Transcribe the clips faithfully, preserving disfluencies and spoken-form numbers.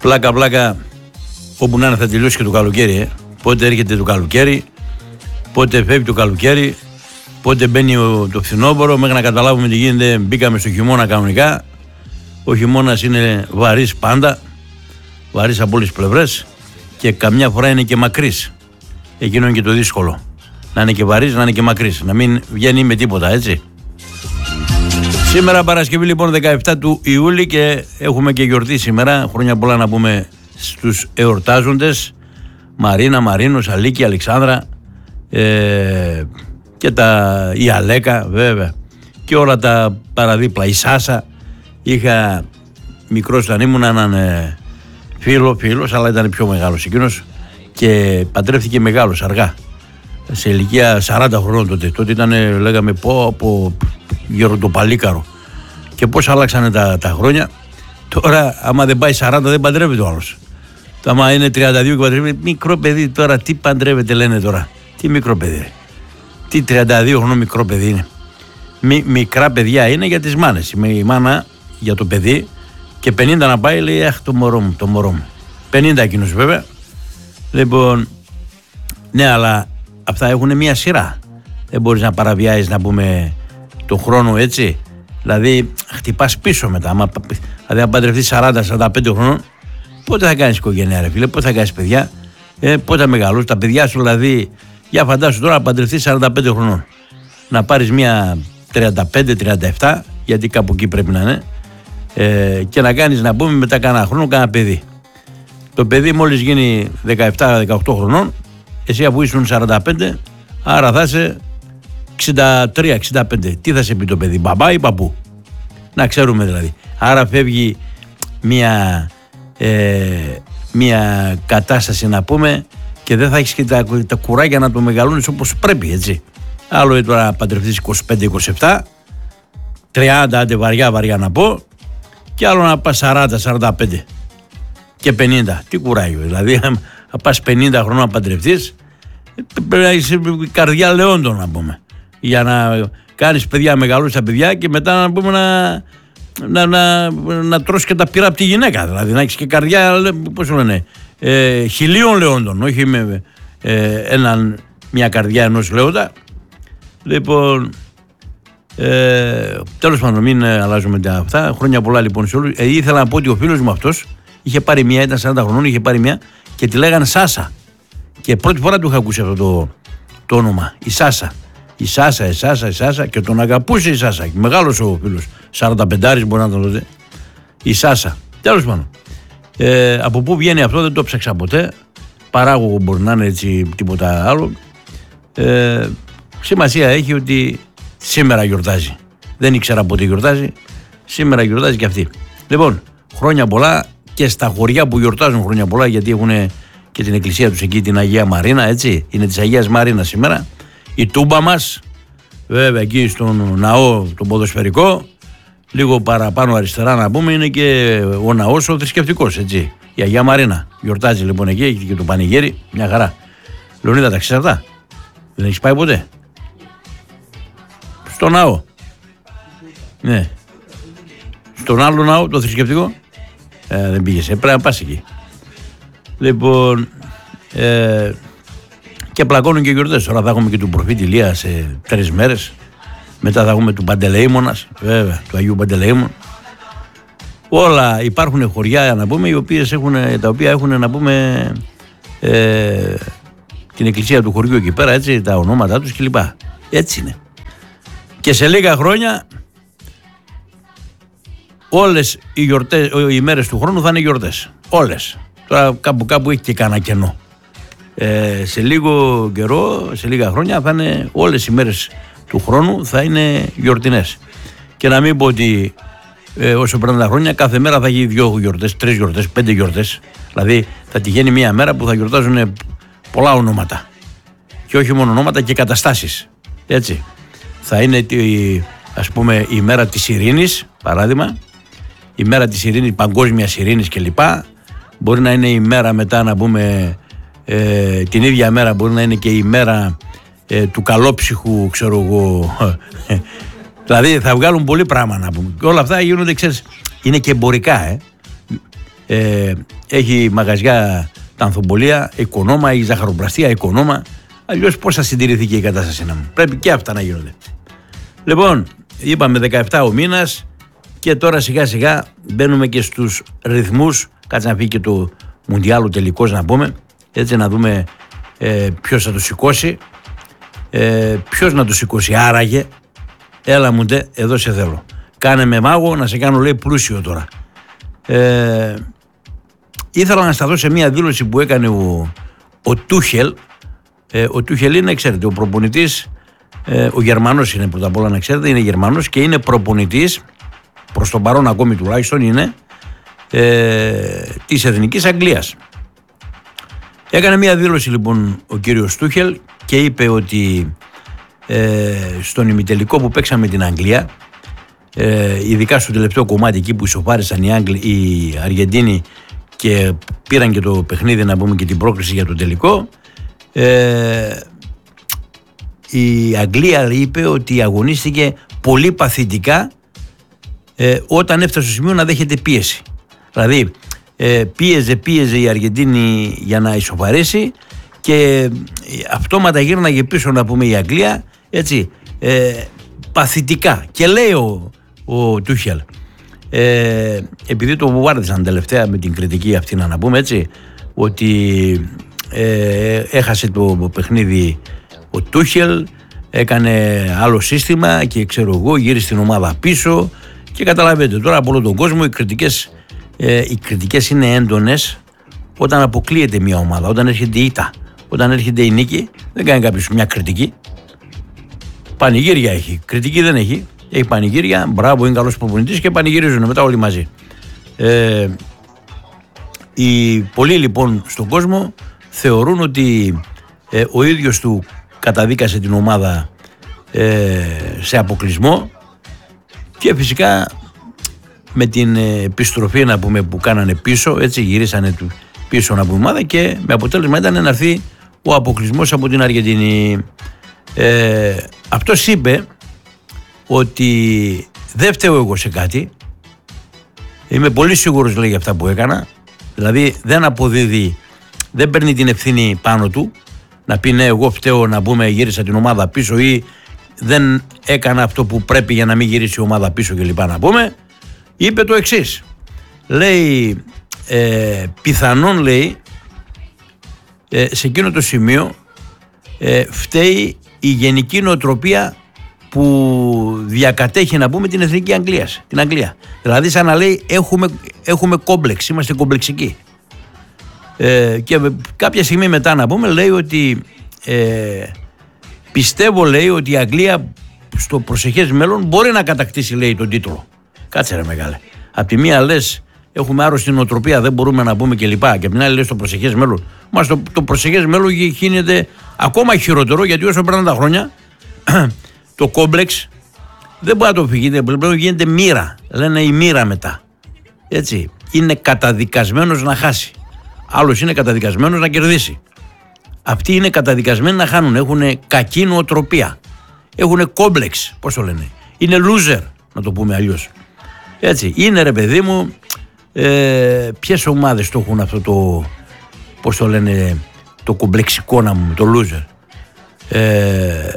πλάκα πλάκα όπου να είναι θα τελειώσει και το καλοκαίρι. Ε. Πότε έρχεται το καλοκαίρι, πότε φεύγει το καλοκαίρι, πότε μπαίνει το φθινόπωρο, μέχρι να καταλάβουμε τι γίνεται. Μπήκαμε στο χειμώνα κανονικά. Ο χειμώνας είναι βαρύς πάντα, βαρύς από όλες τις πλευρές και καμιά φορά είναι και μακρύς. Εκείνο είναι και το δύσκολο. Να είναι και βαρύς, να είναι και μακρύς, να μην βγαίνει με τίποτα, έτσι. Σήμερα Παρασκευή λοιπόν δεκαεπτά του Ιούλη και έχουμε και γιορτή σήμερα. Χρόνια πολλά να πούμε στους εορτάζοντες. Μαρίνα, Μαρίνος, Αλίκη, Αλεξάνδρα ε, και τα, η Αλέκα βέβαια και όλα τα παραδίπλα. Η Σάσα, είχα μικρός όταν ήμουν έναν ε, φίλο, φίλος αλλά ήταν πιο μεγάλος εκείνος και παντρεύτηκε μεγάλος αργά. Σε ηλικία σαράντα χρονών τότε. Τότε ήταν, λέγαμε, πω από γεροντοπαλίκαρο. Και πώς αλλάξανε τα, τα χρόνια. Τώρα, άμα δεν πάει σαράντα, δεν παντρεύεται ο άλλος. Άμα είναι τριάντα δύο και παντρεύεται, μικρό παιδί τώρα, τι παντρεύεται, λένε τώρα. Τι μικρό παιδί. Ρε. Τι τριάντα δύο χρονών μικρό παιδί είναι. Μι, μικρά παιδιά είναι για τις μάνες. Η μάνα για το παιδί και πενήντα να πάει, λέει, αχ, το μωρό μου, το μωρό μου. πενήντα εκείνος βέβαια. Λοιπόν, ναι, αλλά αυτά έχουν μια σειρά. Δεν μπορείς να παραβιάζεις, να πούμε, τον χρόνο έτσι. Δηλαδή, χτυπάς πίσω μετά. Άμα, δηλαδή, αν παντρευτείς σαράντα σαράντα πέντε χρονών, πότε θα κάνεις οικογένεια, ρε φίλε, πότε θα κάνεις παιδιά, ε, πότε θα μεγαλώσεις. Τα παιδιά σου, δηλαδή, για φαντάσου τώρα να παντρευτείς σαράντα πέντε χρονών. Να πάρεις μια τριάντα πέντε τριάντα επτά, γιατί κάπου εκεί πρέπει να είναι, ε, και να κάνεις, να πούμε, μετά κάνα χρόνο, κάνα παιδί. Το παιδί μόλις γίνει δεκαεπτά δεκαοκτώ χρονών, εσύ αφού ήσουν σαράντα πέντε, άρα θα είσαι εξήντα τρία εξήντα πέντε. Τι θα σε πει το παιδί, μπαμπά ή παππού? Να ξέρουμε δηλαδή. Άρα φεύγει μια, ε, μια κατάσταση, να πούμε, και δεν θα έχεις και τα, τα κουράγια να το μεγαλώνεις όπως πρέπει, έτσι. Άλλο είναι τώρα να παντρευτείς είκοσι πέντε είκοσι επτά, τριάντα, άντε βαριά βαριά να πω, και άλλο να πας σαράντα σαράντα πέντε και πενήντα. Τι κουράγιο, δηλαδή, αν πας πενήντα χρόνια να παντρευτείς, πρέπει να έχεις καρδιά λεόντων, να πούμε, για να κάνεις παιδιά, μεγαλώσεις τα παιδιά και μετά, να πούμε, να, να, να, να τρως και τα πυρά από τη γυναίκα, δηλαδή να έχεις και καρδιά, πώς λένε, ε, χιλίων λεόντων, όχι με ε, έναν, μια καρδιά ενός λεόντα. Λοιπόν, ε, τέλος πάντων, μην αλλάζουμε τα αυτά. Χρόνια πολλά λοιπόν σε όλους. Ε, ήθελα να πω ότι ο φίλος μου αυτός είχε πάρει μια, ήταν σαράντα χρονών, είχε πάρει μια και τη λέγανε Σάσα. Και πρώτη φορά του είχα ακούσει αυτό το, το όνομα, η Σάσα. Η Σάσα, η Σάσα, η Σάσα, και τον αγαπούσε η Σάσα. Μεγάλος ο φίλος, σαράντα πέντε μπορεί να ήταν τότε. Η Σάσα. Τέλος πάντων. Ε, από πού βγαίνει αυτό δεν το ψάξα ποτέ. Παράγωγο μπορεί να είναι, έτσι, τίποτα άλλο. Ε, σημασία έχει ότι σήμερα γιορτάζει. Δεν ήξερα πότε γιορτάζει. Σήμερα γιορτάζει και αυτή. Λοιπόν, χρόνια πολλά και στα χωριά που γιορτάζουν χρόνια πολλά, γιατί έχουν και την εκκλησία τους εκεί, την Αγία Μαρίνα, έτσι. Είναι της Αγίας Μαρίνας σήμερα. Η τούμπα μας, βέβαια, εκεί στον ναό, τον ποδοσφαιρικό, λίγο παραπάνω αριστερά, να πούμε, είναι και ο ναός ο θρησκευτικός, έτσι. Η Αγία Μαρίνα γιορτάζει λοιπόν εκεί, έχει και το πανηγύρι, μια χαρά. Λεωνίδα, τα ξέρεις αυτά? Δεν έχεις πάει ποτέ? Στο ναό. Ναι. Στον άλλο ναό, το θρησκευτικό. Ε, δεν πήγες, ε, πρέπει να πας εκεί. Λοιπόν, ε, και πλακώνουν και γιορτές. Τώρα θα έχουμε και του προφήτη Ηλία σε τρεις μέρες. Μετά θα έχουμε του Παντελεήμονας, βέβαια, του Αγίου Παντελεήμων. Όλα υπάρχουν χωριά, να πούμε, οι οποίες έχουν, τα οποία έχουν, να πούμε, ε, την εκκλησία του χωριού εκεί πέρα, έτσι, τα ονόματά τους κλπ. Έτσι είναι. Και σε λίγα χρόνια όλες οι, γιορτές, οι μέρες του χρόνου θα είναι γιορτές. Όλες. Τώρα κάπου κάπου έχει και κανένα κενό. Ε, σε λίγο καιρό, σε λίγα χρόνια θα είναι όλες οι μέρες του χρόνου θα είναι γιορτινές. Και να μην πω ότι ε, όσο περνάνε τα χρόνια, κάθε μέρα θα γίνει δύο γιορτές, τρεις γιορτές, πέντε γιορτές. Δηλαδή θα τυχαίνει μια μέρα που θα γιορτάζουν πολλά ονόματα. Και όχι μόνο ονόματα, και καταστάσεις. Έτσι. Θα είναι, ας πούμε, η μέρα της ειρήνης, παράδειγμα, η μέρα της ειρήνης, παγκόσμιας ειρήνης κλπ. Μπορεί να είναι η μέρα μετά, να πούμε, ε, την ίδια μέρα μπορεί να είναι και η μέρα ε, του καλόψυχου, ξέρω εγώ. Δηλαδή θα βγάλουν πολύ πράγμα, να πούμε. Και όλα αυτά γίνονται, ξέρεις, είναι και εμπορικά, ε. ε, έχει μαγαζιά τα ανθοπολία, οικονόμα, η ζαχαροπλαστεία, οικονόμα. Αλλιώς πώς θα συντηρηθεί και η κατάσταση να μου. Πρέπει και αυτά να γίνονται. Λοιπόν, είπαμε δεκαεπτά ο μήνας και τώρα σιγά σιγά μπαίνουμε και στους ρυθμούς. Κάτσε να φύγει και το Μουντιάλο τελικός να πούμε. Έτσι να δούμε ε, ποιος θα το σηκώσει. Ε, ποιος να το σηκώσει άραγε. Έλα μου ντε, εδώ σε θέλω. Κάνε με μάγο να σε κάνω λέει πλούσιο τώρα. Ε, ήθελα να σταθώ σε μια δήλωση που έκανε ο, ο Τούχελ. Ε, ο Τούχελ είναι, ξέρετε, ο προπονητής, ε, ο Γερμανός είναι πρώτα απ' όλα να ξέρετε, είναι Γερμανός και είναι προπονητής, προς τον παρόν ακόμη τουλάχιστον είναι, ε, της Εθνικής Αγγλίας. Έκανε μια δήλωση λοιπόν ο κύριος Τούχελ και είπε ότι ε, στον ημιτελικό που παίξαμε την Αγγλία, ε, ειδικά στο τελευταίο κομμάτι εκεί που ισοφάρισαν οι, Άγγλοι, οι Αργεντίνοι και πήραν και το παιχνίδι να πούμε και την πρόκριση για το τελικό, ε, η Αγγλία είπε ότι αγωνίστηκε πολύ παθητικά ε, όταν έφτασε στο σημείο να δέχεται πίεση. Δηλαδή ε, πίεζε πίεζε η Αργεντίνη για να ισοφαρίσει και αυτόματα γύρναγε πίσω να πούμε η Αγγλία έτσι ε, παθητικά και λέει ο, ο Τούχελ ε, επειδή το βουβάρδισαν τελευταία με την κριτική αυτή να πούμε έτσι ότι ε, έχασε το παιχνίδι ο Τούχελ, έκανε άλλο σύστημα και ξέρω εγώ γύρισε την ομάδα πίσω και καταλαβαίνετε τώρα από όλο τον κόσμο οι κριτικές, ε, οι κριτικές είναι έντονες όταν αποκλείεται μια ομάδα, όταν έρχεται η ήττα, όταν έρχεται η νίκη δεν κάνει κάποιος μια κριτική. Πανηγύρια έχει, κριτική δεν έχει, έχει πανηγύρια, μπράβο είναι καλός προπονητής και πανηγυρίζουν μετά όλοι μαζί. Ε, οι πολλοί λοιπόν στον κόσμο θεωρούν ότι ε, ο ίδιος του καταδίκασε την ομάδα ε, σε αποκλεισμό και φυσικά με την επιστροφή να πούμε που κάνανε πίσω, έτσι γυρίσανε πίσω να πούμε ομάδα και με αποτέλεσμα ήταν να έρθει ο αποκλεισμός από την Αργεντινή. Ε, αυτός είπε ότι δεν φταίω εγώ σε κάτι, είμαι πολύ σίγουρος λέει για αυτά που έκανα, δηλαδή δεν αποδίδει, δεν παίρνει την ευθύνη πάνω του να πει ναι εγώ φταίω να πούμε γύρισα την ομάδα πίσω ή δεν έκανα αυτό που πρέπει για να μην γυρίσει η ομάδα πίσω και λοιπά να πούμε. Είπε το εξής, λέει ε, πιθανόν λέει ε, σε εκείνο το σημείο ε, φταίει η γενική νοοτροπία που διακατέχει να πούμε την Εθνική Αγγλία, την Αγγλία. Δηλαδή σαν να λέει έχουμε, έχουμε κόμπλεξ, είμαστε κομπλεξικοί. Ε, και κάποια στιγμή μετά να πούμε λέει ότι ε, πιστεύω λέει ότι η Αγγλία στο προσεχές μέλλον μπορεί να κατακτήσει λέει τον τίτλο. Κάτσε ρε μεγάλε. Απ' τη μία λες έχουμε άρρωστη νοοτροπία, δεν μπορούμε να πούμε κλπ. Και απ' την άλλη λες στο προσεχές μέλλον. Μα το, το προσεχές μέλλον γίνεται ακόμα χειρότερο γιατί όσο περνάνε τα χρόνια το κόμπλεξ δεν μπορεί να το φυγείτε, πλέον γίνεται μοίρα. Λένε η μοίρα μετά. Έτσι. Είναι καταδικασμένος να χάσει. Άλλος είναι καταδικασμένος να κερδίσει. Αυτοί είναι καταδικασμένοι να χάνουν. Έχουν κακή νοοτροπία. Έχουν κόμπλεξ. Πώς το λένε. Είναι loser, να το πούμε αλλιώς. Έτσι. Είναι ρε παιδί μου, ε, ποιες ομάδες το έχουν αυτό το, πώς το λένε, το κομπλεξικό να μου, το loser. Ε,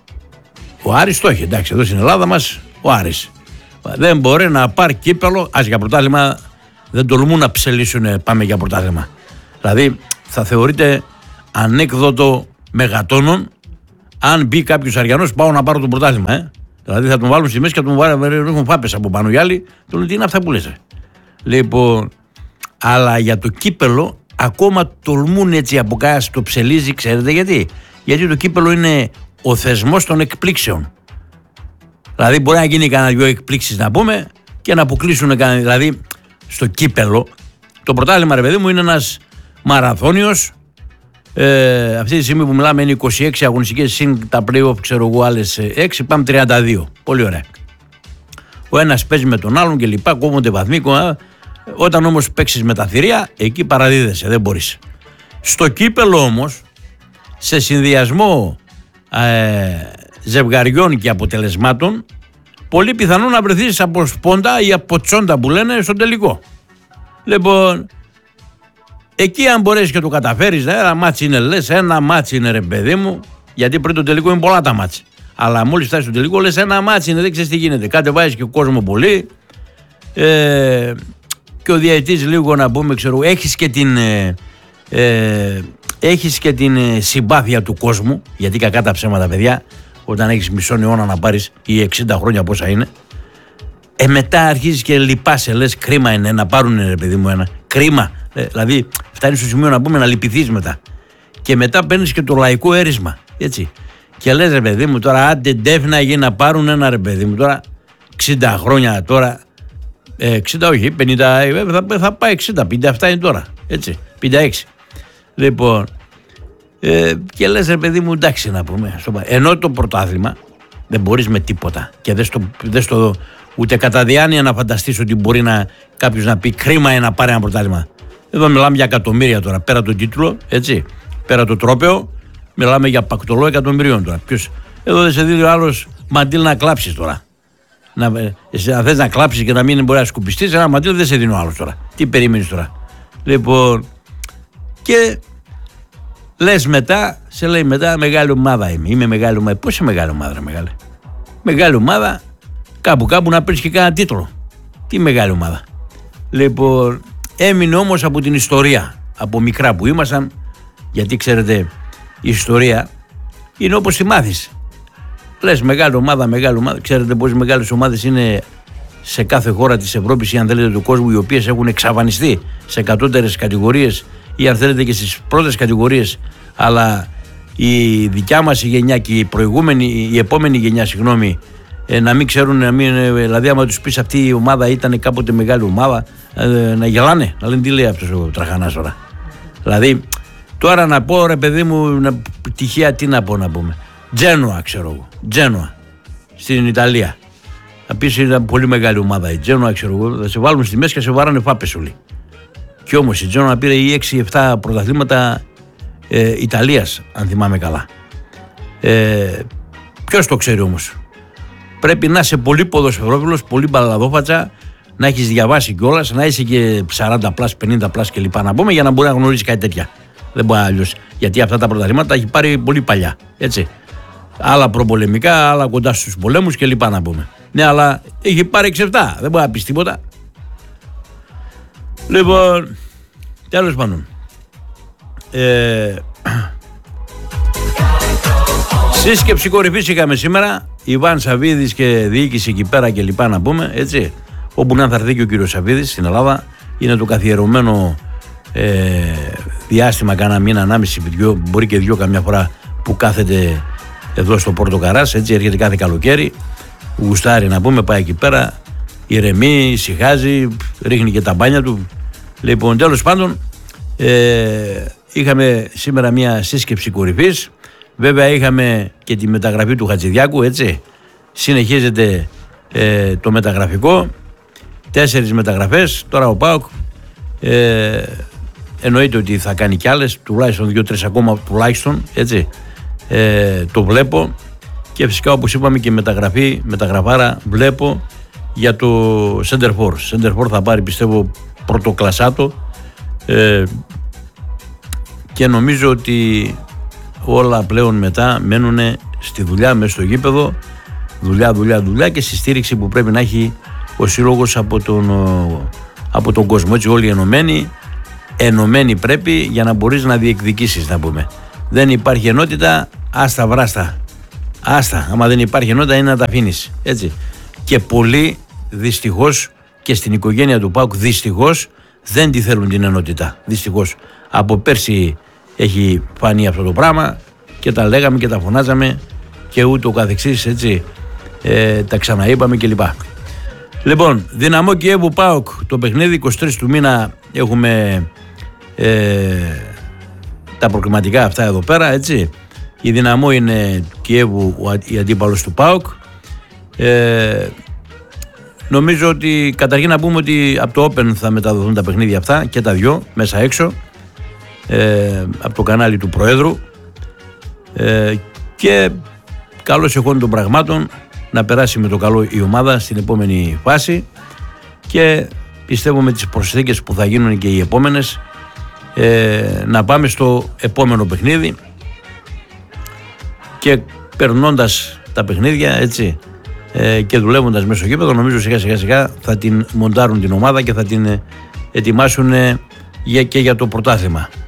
ο Άρης το έχει. Εντάξει, εδώ στην Ελλάδα μας ο Άρης δεν μπορεί να πάρει κύπελο. Ας για πρωτάθλημα δεν τολμούν να ψελίσουν πάμε για πρωτάθλημα. Δηλαδή θα θεωρείται ανέκδοτο μεγατόνων αν μπει κάποιος Αριανός πάω να πάρω το πρωτάθλημα. Ε? Δηλαδή θα τον βάλουν στη μέση και θα τον βάλουν, έχουν φάπες από πάνω οι άλλοι. Του λένε τι είναι αυτά που λες. Λοιπόν, αλλά για το κύπελο ακόμα τολμούν έτσι από κάτω το ψελίζει, ξέρετε γιατί. Γιατί το κύπελο είναι ο θεσμός των εκπλήξεων. Δηλαδή μπορεί να γίνει κανένα δυο εκπλήξεις να πούμε και να αποκλείσουν κανένα. Δηλαδή στο κύπελο το πρωτάθλημα ρε παιδί μου είναι ένας μαραθώνιος. Ε, αυτή τη στιγμή που μιλάμε είναι είκοσι έξι αγωνιστικές συν τα play-off ξέρω εγώ άλλες έξι, πάμε τριάντα δύο. Πολύ ωραία. Ο ένας παίζει με τον άλλον και λοιπά, κόβονται βαθμοί. Όταν όμως παίξεις με τα θηρία εκεί παραδίδεσαι, δεν μπορείς. Στο κύπελο όμως σε συνδυασμό ε, ζευγαριών και αποτελεσμάτων πολύ πιθανό να βρεθείς από σπόντα ή από τσόντα που λένε στον τελικό. Λοιπόν, εκεί αν μπορέσει και το καταφέρεις, ένα μάτσι είναι, λες, ένα μάτσι είναι ρε παιδί μου, γιατί πριν το τελικό είναι πολλά τα μάτσι. Αλλά μόλις φτάσει στο τελικό, λες, ένα μάτσι είναι, δεν ξέρεις τι γίνεται. Κατεβάζεις και κόσμο πολύ. Ε, και ο διαιτητής λίγο να πούμε, ξέρω, έχεις και την, ε, ε, έχεις και την ε, συμπάθεια του κόσμου, γιατί κακά τα ψέματα παιδιά, όταν έχεις μισό αιώνα να πάρεις ή εξήντα χρόνια πόσα είναι, ε, μετά αρχίζεις και λυπάσαι, λες, κρίμα είναι να πάρουν ρε παιδί μου ένα, κρίμα, ε, δηλαδή φτάνεις στο σημείο να πούμε να λυπηθείς μετά και μετά παίρνεις και το λαϊκό έρισμα, έτσι, και λες ρε παιδί μου τώρα άντε ντέφνα γίνει να πάρουν ένα ρε παιδί μου τώρα εξήντα χρόνια τώρα, εξήντα όχι, πενήντα, θα, θα πάει εξήντα, πενήντα επτά είναι τώρα, έτσι, πενήντα έξι. Λοιπόν, ε, και λες ρε παιδί μου εντάξει να πούμε, ενώ το πρωτάθλημα δεν μπορείς με τίποτα και δεν στο, δεν στο ούτε κατά διάνοια να φανταστείς ότι μπορεί να, κάποιος να πει κρίμα είναι να πάρει ένα πρωτάθλημα. Εδώ μιλάμε για εκατομμύρια τώρα, πέρα τον τίτλο, έτσι, πέρα το τρόπαιο, μιλάμε για πακτολό εκατομμυρίων τώρα. Ποιος, εδώ δεν σε δίνει ο άλλος μαντήλ να κλάψεις τώρα. Να, εσύ, αν θες να κλάψεις και να μην μπορεί να σκουπιστείς, ένα μαντήλ δεν σε δίνει ο άλλος τώρα. Τι περιμένεις τώρα. Λοιπόν, και λες μετά, σε λέει μετά μεγάλη ομάδα είμαι. Είμαι μεγάλη ομάδα. Πώς είσαι μεγάλη ομάδα, ρε μεγάλη. Μεγάλη ομάδα, κάπου κάπου να παίρνεις και κάνα τίτλο. Τι μεγάλη ομάδα. Λοιπόν, έμεινε όμως από την ιστορία. Από μικρά που ήμασταν, γιατί ξέρετε, η ιστορία είναι όπως τη μάθεις. Λες μεγάλη ομάδα, μεγάλη ομάδα. Ξέρετε πόσες μεγάλες ομάδες είναι σε κάθε χώρα της Ευρώπης ή αν θέλετε του κόσμου, οι οποίες έχουν εξαφανιστεί σε κατώτερες κατηγορίες ή αν θέλετε και στις πρώτες κατηγορίες, αλλά η δικιά μας η γενιά και η προηγούμενη, η επόμενη γενιά, συγγνώμη, ε, να μην ξέρουν, να μην, ε, δηλαδή άμα τους πεις αυτή η ομάδα ήταν κάποτε μεγάλη ομάδα, ε, να γελάνε, να λένε τι λέει αυτός ο τραχανάς τώρα. Δηλαδή, τώρα να πω ρε παιδί μου, να, τυχαία τι να πω να πούμε. Τζένοα ξέρω εγώ, Τζένοα, στην Ιταλία. Θα πεις ήταν πολύ μεγάλη ομάδα η Τζένοα ξέρω εγώ, θα σε βάλουν στη μέση και σε βάρανε φάπες όλοι. Κι όμως η Τζένοα πήρε οι έξι επτά πρωταθλήματα ε, Ιταλίας, αν θυμάμαι καλά. Ε, ποιος το ξέρει όμως. Πρέπει να είσαι πολύ ποδοσφαιρόφιλος, πολύ μπαλαδόφατσα, να έχεις διαβάσει κιόλας, να είσαι και σαράντα πλάς, πενήντα πλάς κλπ. Να πούμε για να μπορεί να γνωρίσει κάτι τέτοια. Δεν μπορεί αλλιώς. Γιατί αυτά τα πρωταθλήματα τα έχει πάρει πολύ παλιά. Έτσι. Άλλα προπολεμικά, άλλα κοντά στους πολέμους κλπ. Να πούμε. Ναι, αλλά έχει πάρει έξι επτά. Δεν μπορεί να πει τίποτα. Λοιπόν, τέλος πάντων. Ε, σύσκεψη κορυφής είχαμε σήμερα. Ιβάν Σαββίδης και διοίκηση εκεί πέρα και λοιπά να πούμε, έτσι. Όπου να θα έρθει και ο κύριος Σαββίδης στην Ελλάδα. Είναι το καθιερωμένο ε, διάστημα, κάνα μήνα, ανάμιση, δυο, μπορεί και δυο καμιά φορά που κάθεται εδώ στο Πόρτο Καράς, έτσι έρχεται κάθε καλοκαίρι. Γουστάρει να πούμε, πάει εκεί πέρα, ηρεμεί, ησυχάζει, ρίχνει και τα μπάνια του. Λοιπόν, τέλος πάντων, ε, είχαμε σήμερα μια σύσκεψη κορυφής. Βέβαια είχαμε και τη μεταγραφή του Χατζηδιάκου, έτσι. Συνεχίζεται ε, το μεταγραφικό. Τέσσερις μεταγραφές. Τώρα ο ΠΑΟΚ ε, εννοείται ότι θα κάνει κι άλλες, τουλάχιστον δύο-τρεις ακόμα τουλάχιστον, έτσι. Ε, το βλέπω. Και φυσικά όπως είπαμε και μεταγραφή, μεταγραφάρα βλέπω για το Center For. Center For θα πάρει πιστεύω πρωτοκλασσάτο ε, και νομίζω ότι όλα πλέον μετά μένουν στη δουλειά μέσα στο γήπεδο, δουλειά, δουλειά, δουλειά και στη στήριξη που πρέπει να έχει ο σύλλογος από τον, από τον κόσμο. Έτσι όλοι ενωμένοι, ενωμένοι πρέπει για να μπορείς να διεκδικήσεις, να πούμε. Δεν υπάρχει ενότητα, άστα βράστα. Άστα, άμα δεν υπάρχει ενότητα είναι να τα αφήνεις, έτσι. Και πολλοί δυστυχώς και στην οικογένεια του ΠΑΟΚ δυστυχώς δεν τη θέλουν την ενότητα. Δυστυχώς. Από πέρσι έχει φανεί αυτό το πράγμα και τα λέγαμε και τα φωνάζαμε και ούτω καθεξής, έτσι. Ε, τα ξαναείπαμε κλπ. Λοιπόν, Δυναμό Κιέβου ΠΑΟΚ το παιχνίδι εικοστή τρίτη του μήνα έχουμε ε, τα προκριματικά αυτά εδώ πέρα, έτσι. Η Δυναμό είναι Κιέβου η αντίπαλος του ΠΑΟΚ. Ε, νομίζω ότι καταρχήν να πούμε ότι από το Open θα μεταδοθούν τα παιχνίδια αυτά και τα δυο μέσα έξω ε, από το κανάλι του Προέδρου ε, και καλώς εχών των πραγμάτων να περάσει με το καλό η ομάδα στην επόμενη φάση και πιστεύω με τις προσθήκες που θα γίνουν και οι επόμενες ε, να πάμε στο επόμενο παιχνίδι και περνώντας τα παιχνίδια, έτσι, ε, και δουλεύοντας μέσα στο γήπεδο, νομίζω σιγά σιγά σιγά θα την μοντάρουν την ομάδα και θα την ετοιμάσουν για, και για το πρωτάθλημα.